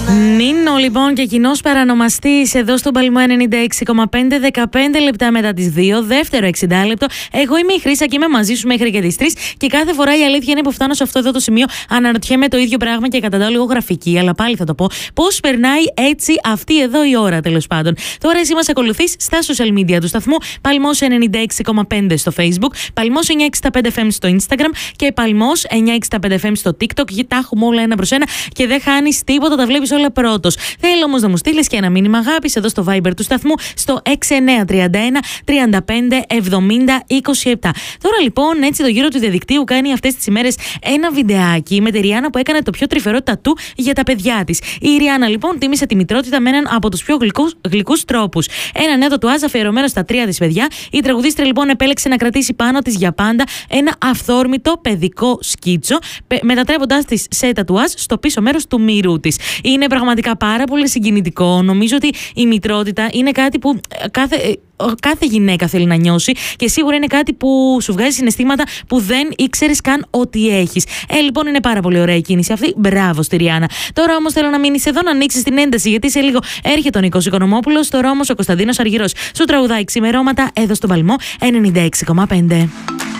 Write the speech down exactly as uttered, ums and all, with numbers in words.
Νίνο λοιπόν και κοινός παρανομαστής εδώ στον Παλμό ενενήντα έξι κόμμα πέντε, δεκαπέντε λεπτά μετά τις δύο, δεύτερο εξήντα λεπτό. Εγώ είμαι η Χρύσα και είμαι μαζί σου μέχρι και τις τρεις. Και κάθε φορά η αλήθεια είναι που φτάνω σε αυτό εδώ το σημείο, αναρωτιέμαι το ίδιο πράγμα και καταντάω λίγο γραφική, αλλά πάλι θα το πω. Πώς περνάει έτσι αυτή εδώ η ώρα, τέλος πάντων. Τώρα εσύ μας ακολουθείς στα social media του σταθμού, Παλμός ενενήντα έξι κόμμα πέντε στο Facebook, Παλμός εννιακόσια εξήντα πέντε εφ εμ στο Instagram και Παλμός εννιακόσια εξήντα πέντε εφ εμ στο TikTok. Τα έχουμε όλα ένα προς ένα και δεν χάνεις τίποτα, τα βλέπεις όλα πρώτος. Θέλω όμως να μου στείλεις και ένα μήνυμα αγάπης εδώ στο Viber του σταθμού στο έξι εννιά τρία ένα τρία πέντε εβδομήντα είκοσι επτά. Τώρα λοιπόν, έτσι το γύρο του διαδικτύου κάνει αυτές τις ημέρες ένα βιντεάκι με τη Ριάννα που έκανε το πιο τρυφερό τατού για τα παιδιά της. Η Ριάννα λοιπόν τίμησε τη μητρότητα με έναν από τους πιο γλυκούς, γλυκούς τρόπους. Ένα νέο τατουάζ αφιερωμένο στα τρία της παιδιά. Η τραγουδίστρια λοιπόν επέλεξε να κρατήσει πάνω της για πάντα ένα αυθόρμητο παιδικό σκίτσο, μετατρέποντάς της σε τατουάζ στο πίσω μέρος του μυρού της. Είναι πραγματικά πάρα πολύ συγκινητικό. Νομίζω ότι η μητρότητα είναι κάτι που κάθε. Κάθε γυναίκα θέλει να νιώσει και σίγουρα είναι κάτι που σου βγάζει συναισθήματα που δεν ήξερες καν ότι έχεις. Ε, λοιπόν, είναι πάρα πολύ ωραία η κίνηση αυτή. Μπράβο στη Ριάννα. Τώρα όμως θέλω να μείνεις εδώ να ανοίξεις την ένταση, γιατί σε λίγο έρχεται ο Νίκος Οικονομόπουλος. Τώρα όμως ο Κωνσταντίνος Αργυρός σου τραγουδάει ξημερώματα εδώ στον Παλμό ενενήντα έξι κόμμα πέντε.